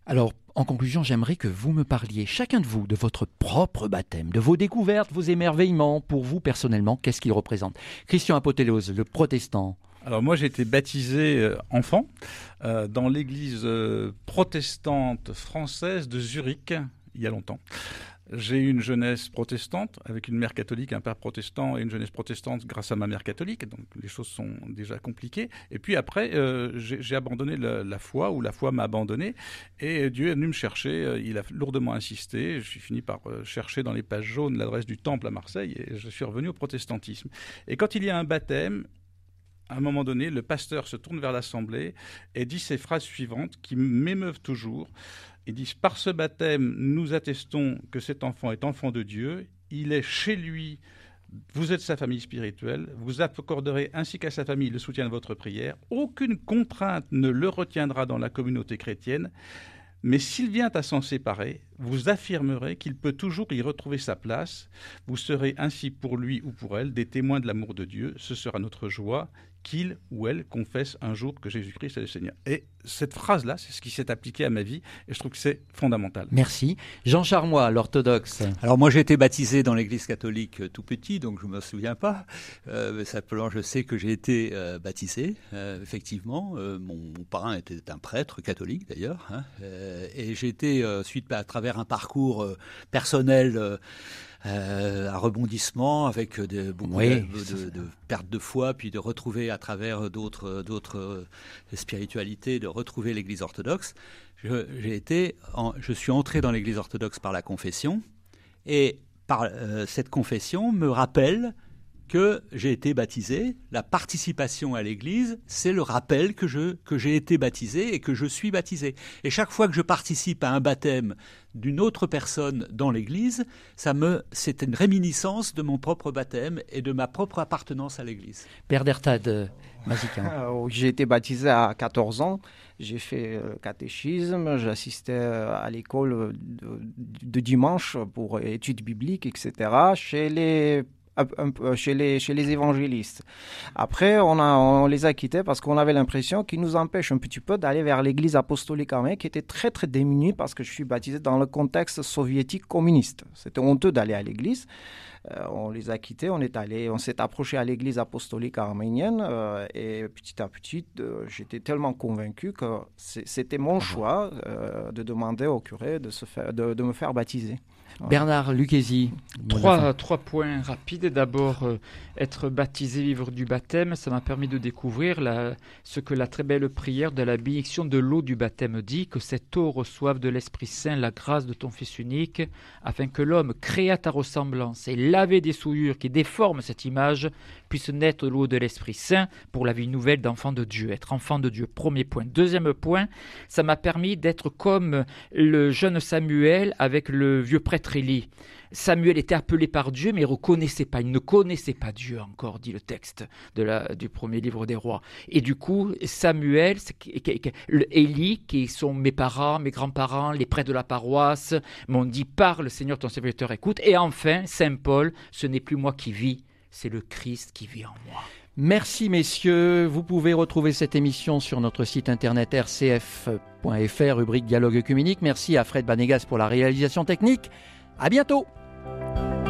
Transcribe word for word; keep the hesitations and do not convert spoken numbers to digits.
Alors, en conclusion, j'aimerais que vous me parliez, chacun de vous, de votre propre baptême, de vos découvertes, vos émerveillements. Pour vous, personnellement, qu'est-ce qu'il représente? Christian Apothélos, le protestant. Alors moi j'ai été baptisé euh, enfant euh, dans l'église euh, protestante française de Zurich il y a longtemps. J'ai eu une jeunesse protestante avec une mère catholique, un père protestant et une jeunesse protestante grâce à ma mère catholique, donc les choses sont déjà compliquées. Et puis après, euh, j'ai, j'ai abandonné la, la foi, ou la foi m'a abandonné, et Dieu est venu me chercher, il a lourdement insisté, je suis fini par chercher dans les pages jaunes l'adresse du temple à Marseille, et je suis revenu au protestantisme. Et quand il y a un baptême, à un moment donné, le pasteur se tourne vers l'assemblée et dit ces phrases suivantes qui m'émeuvent toujours. Ils disent « Par ce baptême, nous attestons que cet enfant est enfant de Dieu. Il est chez lui. Vous êtes sa famille spirituelle. Vous accorderez ainsi qu'à sa famille le soutien de votre prière. Aucune contrainte ne le retiendra dans la communauté chrétienne. Mais s'il vient à s'en séparer, vous affirmerez qu'il peut toujours y retrouver sa place. Vous serez ainsi pour lui ou pour elle des témoins de l'amour de Dieu. Ce sera notre joie qu'il ou elle confesse un jour que Jésus-Christ est le Seigneur. » Et cette phrase-là, c'est ce qui s'est appliqué à ma vie et je trouve que c'est fondamental. Merci. Jean Charmois, l'orthodoxe. Alors moi j'ai été baptisé dans l'église catholique euh, tout petit, donc je ne me souviens pas. Euh, simplement je sais que j'ai été euh, baptisé, euh, effectivement. Euh, mon, mon parrain était un prêtre catholique d'ailleurs. Hein, euh, et j'ai été, euh, suite à travers un parcours euh, personnel, euh, Euh, un rebondissement avec de, beaucoup oui, de, de, de perte de foi, puis de retrouver à travers d'autres, d'autres spiritualités, de retrouver l'Église orthodoxe. Je, j'ai été en, je suis entré dans l'Église orthodoxe par la confession, et par euh, cette confession me rappelle que j'ai été baptisé. La participation à l'Église, c'est le rappel que, je, que j'ai été baptisé et que je suis baptisé. Et chaque fois que je participe à un baptême d'une autre personne dans l'Église, ça me, c'est une réminiscence de mon propre baptême et de ma propre appartenance à l'Église. Père d'Ertad, Mazikin. J'ai été baptisé à quatorze ans. J'ai fait le catéchisme, j'assistais à l'école de, de dimanche pour études bibliques, et cetera, chez les Un peu chez les chez les évangélistes. Après, on a on les a quittés parce qu'on avait l'impression qu'ils nous empêchent un petit peu d'aller vers l'Église apostolique arménienne, qui était très très démunie parce que je suis baptisé dans le contexte soviétique communiste. C'était honteux d'aller à l'Église. Euh, on les a quittés, on est allé, on s'est approché à l'Église apostolique arménienne euh, et petit à petit, euh, j'étais tellement convaincu que c'était mon choix euh, de demander au curé de se faire de, de me faire baptiser. Bernard Lucchesi. Trois, trois points rapides. D'abord, euh, être baptisé, vivre du baptême, ça m'a permis de découvrir la, ce que la très belle prière de la bénédiction de l'eau du baptême dit, que cette eau reçoive de l'Esprit Saint la grâce de ton Fils unique, afin que l'homme créé à ta ressemblance et lavé des souillures qui déforment cette image, puisse naître de l'eau de l'Esprit Saint pour la vie nouvelle d'enfant de Dieu, être enfant de Dieu. Premier point. Deuxième point, ça m'a permis d'être comme le jeune Samuel avec le vieux prêtre Élie. Samuel était appelé par Dieu, mais il ne reconnaissait pas, il ne connaissait pas Dieu encore, dit le texte de la, du premier livre des rois. Et du coup, Samuel, Élie, qui sont mes parents, mes grands-parents, les prêtres de la paroisse, m'ont dit, parle Seigneur, ton serviteur écoute. Et enfin, Saint Paul, ce n'est plus moi qui vis, c'est le Christ qui vit en moi. Merci messieurs, vous pouvez retrouver cette émission sur notre site internet r c f point f r, rubrique Dialogue œcuménique. Merci à Fred Banegas pour la réalisation technique. À bientôt.